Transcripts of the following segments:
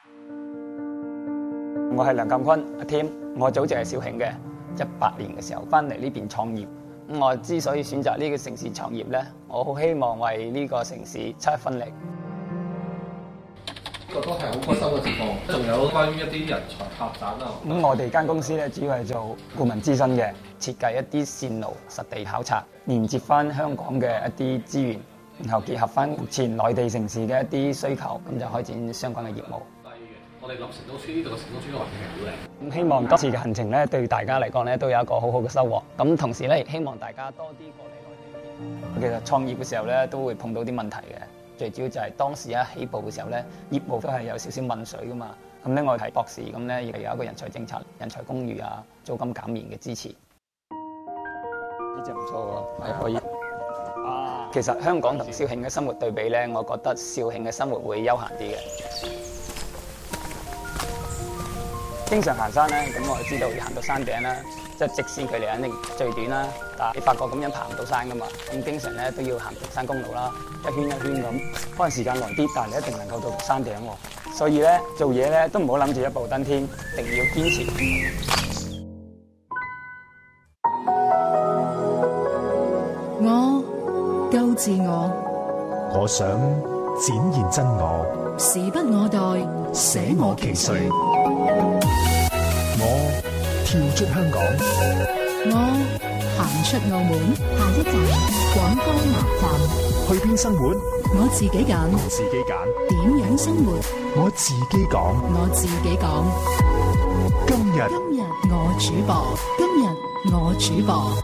我係梁鑑坤阿 Tim， 我祖籍係肇慶嘅，18年嘅時候翻嚟呢邊創業。我之所以選擇呢個城市創業呢，我好希望為呢個城市出一分力。 呢個都係好開心嘅情況。仲有關於一啲人才發展啊。 咁我哋間公司咧主要係做顧問諮詢嘅，設計一啲線路實地考察，連接翻香港嘅一啲資源，然後結合翻目前內地城市嘅一啲需求，咁就開展相關嘅業務。 我哋諗城中村呢度嘅城中村嘅環境係好靚。 咁希望今次嘅行程咧，對大家嚟講咧都有一個好好嘅收穫。咁同時咧，亦希望大家多啲過嚟內地。其實創業嘅時候咧，都會碰到啲問題嘅。最主要就係當時一起步嘅時候咧，業務都係有少少問水噶嘛。咁咧，我係博士，咁咧亦係有一個人才政策、人才公寓啊、租金減免嘅支持。呢隻唔錯喎，係可以。其實香港同肇慶嘅生活對比咧，我覺得肇慶嘅生活會悠閒啲嘅。經常行山咧，咁我就知道要行到山頂啦，即係直線距離肯定最短啦。但係你發覺咁樣爬唔到山噶嘛，咁經常咧都要行平山公路啦，一圈一圈咁，可能時間耐啲，但係你一定能夠到山頂喎。所以咧做嘢咧都唔好諗住一步登天，一定要堅持。 我夠自我， 我想展現真我， 時不我待， 捨我其誰。我跳出香港， 我行出澳門，下一站廣州南站。 去邊生活？ 我自己揀， 我自己揀。 點樣生活？ 我自己講， 我自己講。 今日我主播，今日我主播。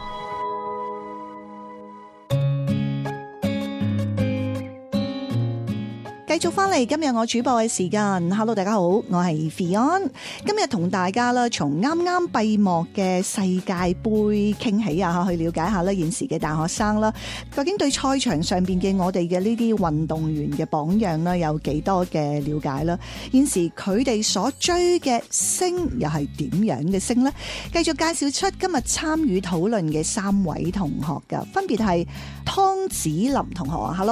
繼續翻嚟今日我主播嘅時間 ，Hello 大家好，我係 Fion， 今日同大家啦，從啱啱閉幕嘅世界盃傾起啊，去了解下咧現時嘅大學生啦，究竟對賽場上邊嘅我哋嘅呢啲運動員嘅榜樣啦，有幾多嘅了解啦？現時佢哋所追嘅星又係點樣嘅星呢？繼續介紹出今日參與討論嘅3位同學噶，分別係湯子霖同學啊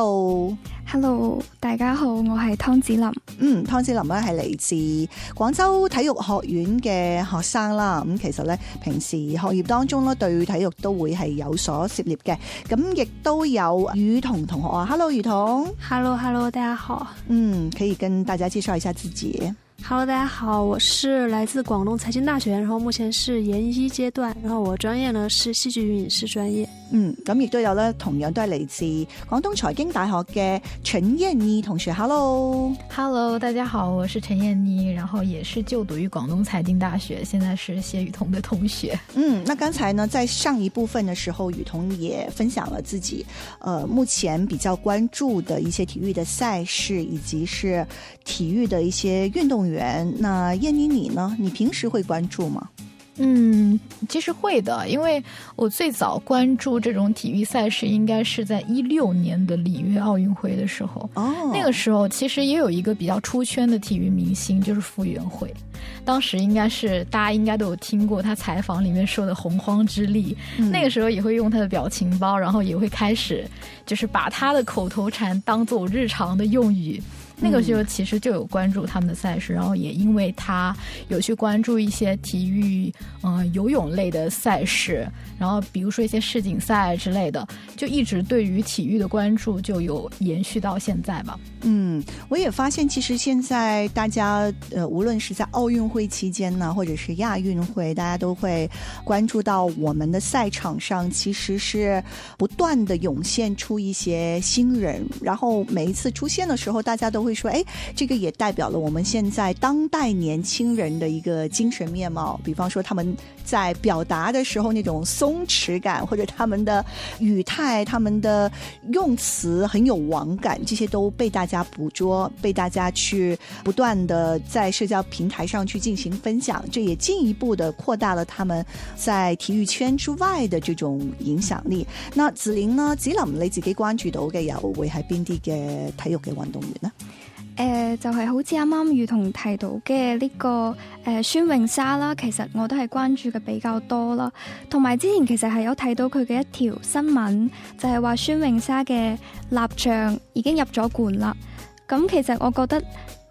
，Hello。 大家好，我係湯子霖。 湯子霖咧係嚟自廣州體育學院嘅學生啦。咁其實咧平時學業當中咧對體育都會係有所涉獵嘅。咁亦都有雨桐同學啊 ，Hello 雨桐。 Hello， 大家好。 可以跟大家介紹一下自己。 Hello， 大家好，我是來自廣東財經大學，然後目前是研一階段，然後我專業呢是戲劇與影視專業。 咁亦都有咧，同樣都係嚟自廣東財經大學嘅陳燕妮同學。Hello， 大家好，我是陳燕妮，然後也是就讀於廣東財經大學，現在是謝雨桐的同學。 那剛才呢，在上一部分的時候，雨桐也分享了自己，目前比較關注的一些體育的賽事，以及是體育的一些運動員。那燕妮你呢？你平時會關注嗎？ 其實會的，因為我最早關注這種體育賽事應該是在16年的里約奧運會的時候。那個時候其實也有一個比較出圈的體育明星，就是傅園慧。當時應該是大家應該都有聽過他採訪裡面說的洪荒之力，那個時候也會用他的表情包，然後也會開始就是把他的口頭禪當作日常的用語。那個時候其實就有關注他們的賽事，然後也因為他有去關注一些體育游泳類的賽事，然後比如說一些世錦賽之類的，就一直對於體育的關注就有延續到現在吧。 我也發現其實現在大家無論是在奧運會期間呢，或者是亞運會，大家都會關注到我們的賽場上其實是不斷的湧現出一些新人，然後每一次出現的時候大家都會說，這個也代表了我們現在當代年輕人的一個精神面貌，比方說他們在表達的時候那種鬆弛感，或者他們的語態，他們的用詞很有網感，這些都被大家捕捉，被大家去不斷的在社交平台上去進行分享，這也進一步的擴大了他們在體育圈之外的這種影響力。那子霖呢？子霖你自己關注到嘅又會係邊啲嘅體育嘅運動員呢？ 就係好似啱啱雨桐提到嘅呢個孫穎莎啦，其實我都係關注嘅比較多啦。同埋之前其實係有睇到佢嘅一條新聞，就係話孫穎莎嘅立像已經入咗館啦。咁其實我覺得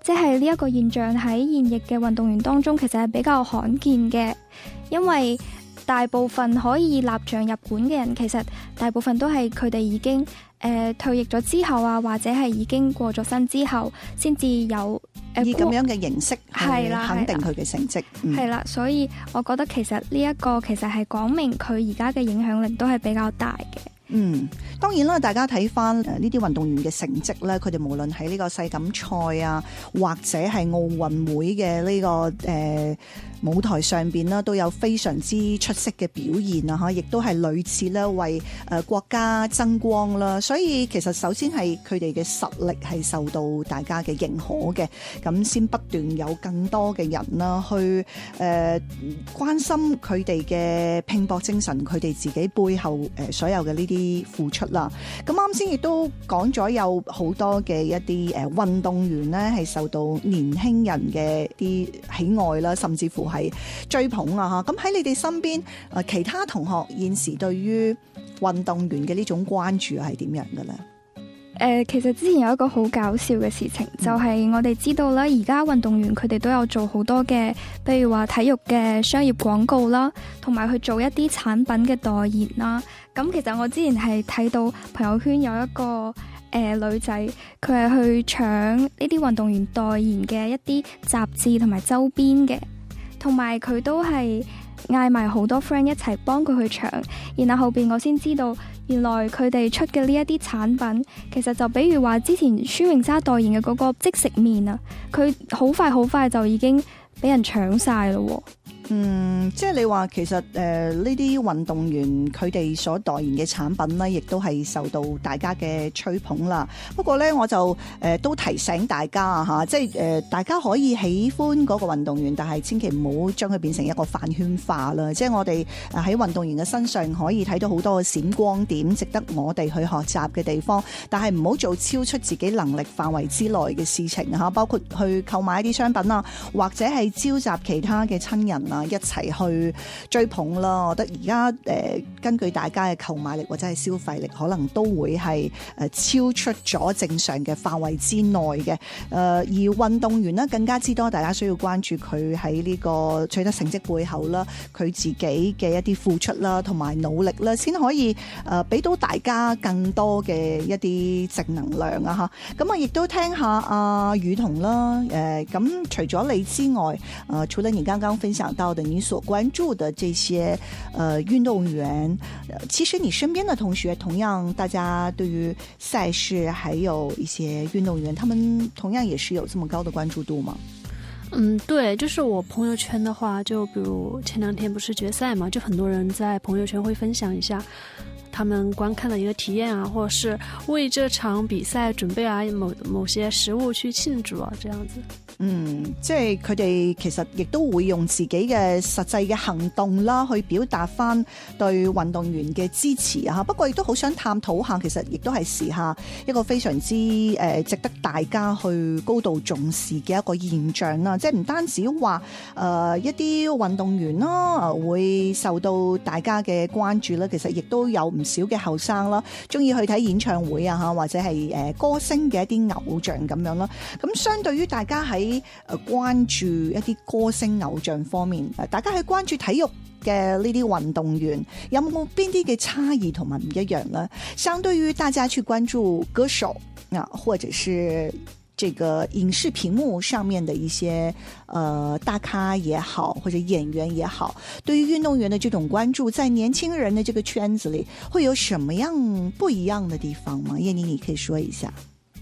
即係呢一個現象喺現役嘅運動員當中其實係比較罕見嘅，因為大部分可以立像入館嘅人，其實大部分都係佢哋已經退役咗之後啊，或者係已經過咗身之後先至有以咁樣嘅形式去肯定佢嘅成績。 係啦，所以我覺得其實呢一個其實係講明佢而家嘅影響力都係比較大嘅。 當然啦，大家睇翻呢啲運動員嘅成績咧，佢哋無論喺呢個世錦賽啊，或者係奧運會嘅呢個舞台上邊啦，都有非常之出色嘅表現啊！亦都係屢次咧為國家爭光啦。所以其實首先係佢哋嘅實力係受到大家嘅認可嘅，咁先不斷有更多嘅人啦去關心佢哋嘅拼搏精神，佢哋自己背後所有嘅呢啲付出啦。咁啱先亦都講咗有好多嘅一啲運動員呢係受到年輕人嘅啲喜愛啦，甚至乎係追捧啊！咁喺你哋身邊其他同學現時對於運動員嘅呢種關注係點樣嘅咧？ 其實之前有一個好搞笑嘅事情，就係我哋知道啦，而家運動員佢哋都有做好多嘅，譬如話體育嘅商業廣告啦，同埋去做一啲產品嘅代言啦。咁其實我之前係睇到朋友圈有一個女仔，佢係去搶呢啲運動員代言嘅一啲雜誌同埋周邊嘅，同埋佢都係嗌埋好多 friend 一齊幫佢去搶，然後後邊我先知道原來佢哋出嘅呢一啲產品，其實就比如話之前孫穎莎代言嘅嗰個即食麵啊，佢好快就已經俾人搶晒咯。 即係你話其實呢啲運動員佢哋所代言嘅產品呢，亦都係受到大家嘅吹捧啦。不過呢，我就都提醒大家吓，即係大家可以喜歡嗰個運動員，但係千祈唔好將佢變成一個飯圈化啦。即係我哋喺運動員嘅身上可以睇到好多嘅閃光點，值得我哋去學習嘅地方，但係唔好做超出自己能力範圍之內嘅事情吓，包括去購買一啲商品啊，或者係召集其他嘅親人啊，一齊去追捧啦。我覺得而家根據大家嘅購買力或者係消費力，可能都會係超出咗正常嘅範圍之內嘅。而運動員呢，更加之多，大家需要關注佢喺呢個取得成績背後啦，佢自己嘅一啲付出啦，同埋努力啦，先可以俾到大家更多嘅一啲正能量啊！吓，咁啊，亦都聽下阿雨桐啦。咁除咗你之外，除了你剛剛分享到的你所關注的這些運動員，其實你身邊的同學同樣，大家對於賽事還有一些運動員，他們同樣也是有這麼高的關注度嗎？ 對，就是我朋友圈的話，就比如前兩天不是決賽嘛，就很多人在朋友圈會分享一下他們觀看的一個體驗啊，或者是為這場比賽準備啊，某些食物去慶祝啊，這樣子。 即係佢哋其實亦都會用自己嘅實際嘅行動啦，去表達翻對運動員嘅支持啊。不過亦都好想探討下，其實亦都係時下一個非常之值得大家去高度重視嘅一個現象啦。即係唔單止話一啲運動員啦會受到大家嘅關注啦，其實亦都有唔少嘅後生啦，中意去睇演唱會啊，或者係歌星嘅一啲偶像咁樣啦。咁相對於大家喺關注一啲歌星偶像方面，大家去關注體育嘅呢啲運動員，有冇邊啲嘅差異同埋唔一樣呢？相對於大家去關注歌手啊，或者是這個影視屏幕上面的一些大咖也好，或者演員也好，對於運動員的這種關注，在年輕人的這個圈子裏，會有什麼樣不一樣的地方嗎？燕妮，你可以說一下。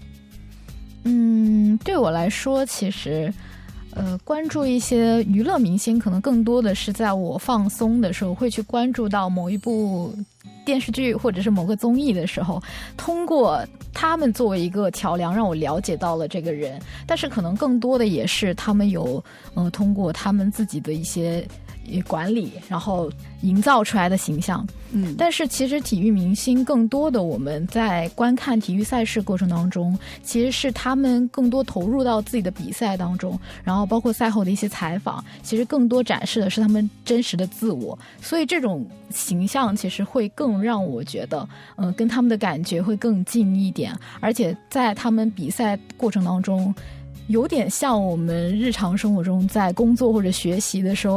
對我來說，其實關注一些娛樂明星，可能更多的是在我放鬆的時候，會去關注到某一部電視劇或者是某個綜藝的時候，通過他們作為一個橋樑，讓我了解到了這個人。但是可能更多的也是他們有通過他們自己的一些管理，然後營造出來的形象。但是其實體育明星更多的我們在觀看體育賽事過程當中，其實是他們更多投入到自己的比賽當中，然後包括賽後的一些採訪，其實更多展示的是他們真實的自我。所以這種形象其實會更讓我覺得跟他們的感覺會更近一點，而且在他們比賽過程當中有点像我们日常生活中在工作或者学习的时候